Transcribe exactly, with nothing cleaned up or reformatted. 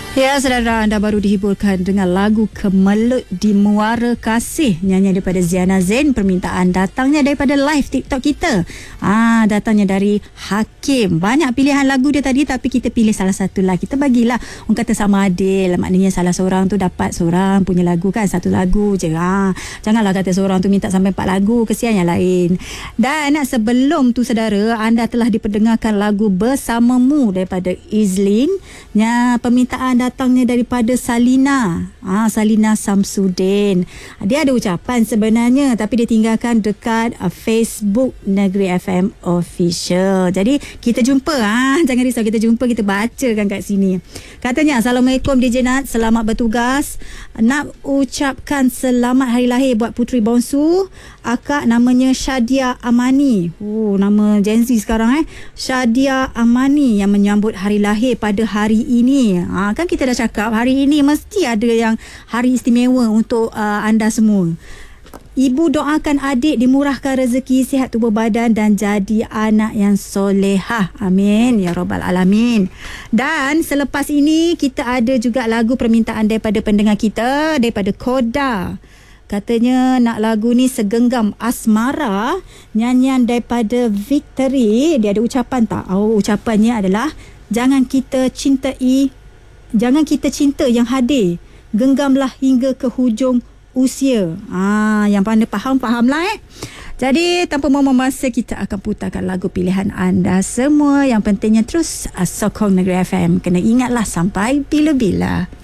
Ya, saudara, anda baru dihiburkan dengan lagu Kemelut di Muara Kasih, nyanyian daripada Ziana Zain. Permintaan datangnya daripada live TikTok kita. Ah, datangnya dari Hakim. Banyak pilihan lagu dia tadi, tapi kita pilih salah satu lah. Kita bagilah, orang kata sama adil. Maknanya salah seorang tu dapat seorang punya lagu kan, satu lagu je. Ah, janganlah kata seorang tu minta sampai empat lagu, kesian yang lain. Dan sebelum tu, saudara, anda telah diperdengarkan lagu Bersamamu daripada Izlin. Ya, permintaan datangnya daripada Salina. Ah, Salina Samsudin. Dia ada ucapan sebenarnya, tapi dia tinggalkan dekat uh, Facebook Negeri F M Official. Jadi kita jumpa, ah, jangan risau, kita jumpa, kita bacakan kat sini. Katanya, Assalamualaikum D J Nat, selamat bertugas. Nak ucapkan selamat hari lahir buat puteri bongsu akak, namanya Syadia Amani. Oh, nama Gen Z sekarang eh. Syadia Amani yang menyambut hari lahir pada hari ini. Ah, kan kita dah cakap hari ini mesti ada yang hari istimewa untuk uh, anda semua. Ibu doakan adik dimurahkan rezeki, sihat tubuh badan dan jadi anak yang solehah. Amin ya rabbal alamin. Dan selepas ini kita ada juga lagu permintaan daripada pendengar kita, daripada Koda. Katanya nak lagu ni Segenggam Asmara, nyanyian daripada Victory. Dia ada ucapan tak? Oh, ucapannya adalah jangan kita cintai Jangan kita cinta yang hadir, genggamlah hingga ke hujung usia. Ah, yang pandai faham, fahamlah eh. Jadi tanpa membuang masa, kita akan putarkan lagu pilihan anda semua. Yang pentingnya terus uh, sokong Negeri F M. Kena ingatlah sampai bila-bila.